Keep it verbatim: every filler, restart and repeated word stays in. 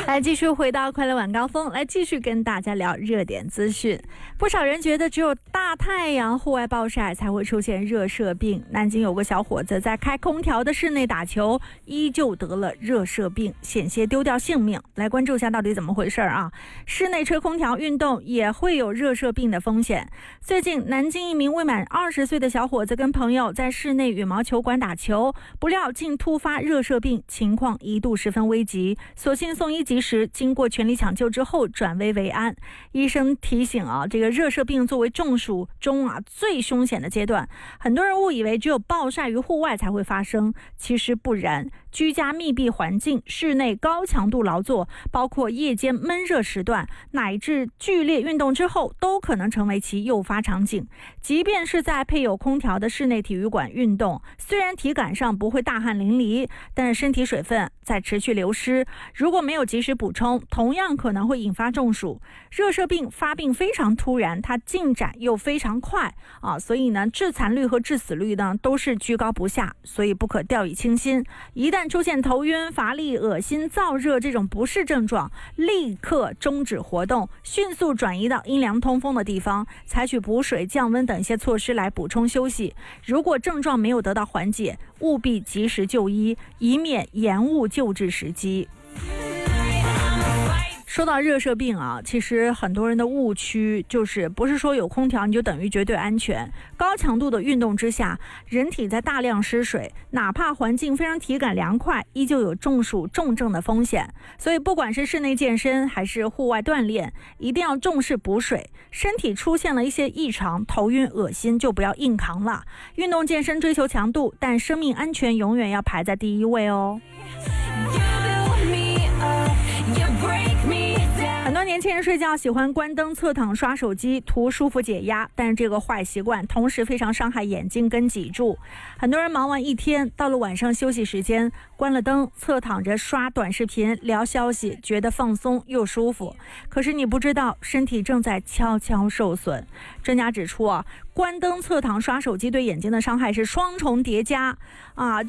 来继续回到快乐晚高峰，来继续跟大家聊热点资讯。不少人觉得只有大太阳户外暴晒才会出现热射病。南京有个小伙子在开空调的室内打球，依旧得了热射病，险些丢掉性命。来关注一下到底怎么回事啊？室内吹空调运动也会有热射病的风险。最近南京一名未满二十岁的小伙子跟朋友在室内羽毛球馆打球，不料竟突发热射病，情况一度十分危急，所幸送医及时，经过全力抢救之后转危为安。医生提醒啊，这个热射病作为中暑中啊最凶险的阶段，很多人误以为只有暴晒于户外才会发生，其实不然。居家密闭环境、室内高强度劳作，包括夜间闷热时段，乃至剧烈运动之后，都可能成为其诱发场景。即便是在配有空调的室内体育馆运动，虽然体感上不会大汗淋漓，但是身体水分在持续流失，如果没有及时补充，同样可能会引发中暑。热射病发病非常突然，它进展又非常快啊，所以呢，致残率和致死率呢都是居高不下，所以不可掉以轻心。一旦出现头晕、乏力、恶心、燥热这种不适症状，立刻终止活动，迅速转移到阴凉通风的地方，采取补水、降温等一些措施来补充休息。如果症状没有得到缓解，务必及时就医，以免延误救治时机。说到热射病啊，其实很多人的误区就是不是说有空调你就等于绝对安全。高强度的运动之下，人体在大量失水，哪怕环境非常体感凉快，依旧有中暑重症的风险。所以不管是室内健身还是户外锻炼，一定要重视补水。身体出现了一些异常，头晕恶心就不要硬扛了。运动健身追求强度，但生命安全永远要排在第一位哦。很多年轻人睡觉喜欢关灯侧躺刷手机图舒服解压，但是这个坏习惯同时非常伤害眼睛跟脊柱。很多人忙完一天，到了晚上休息时间，关了灯侧躺着刷短视频聊消息，觉得放松又舒服，可是你不知道身体正在悄悄受损。专家指出啊，关灯侧躺刷手机对眼睛的伤害是双重叠加啊。